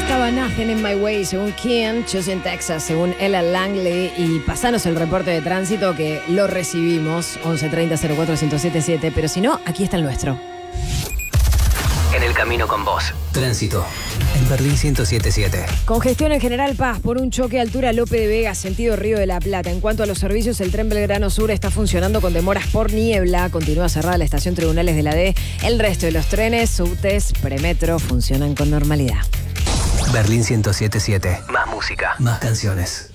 estaba Nothing in My Way, según Kian, Choosing Texas, según Ella Langley. Y pasanos el reporte de tránsito que lo recibimos, 1130 04 1077. Pero si no, aquí está el nuestro. En el camino con vos. Tránsito. En Berlín 1077. Congestión en General Paz por un choque a altura Lope de Vega, sentido Río de la Plata. En cuanto a los servicios, el tren Belgrano Sur está funcionando con demoras por niebla. Continúa cerrada la estación Tribunales de la D. El resto de los trenes, subtes, premetro funcionan con normalidad. Berlín 1077. Más música. Más canciones.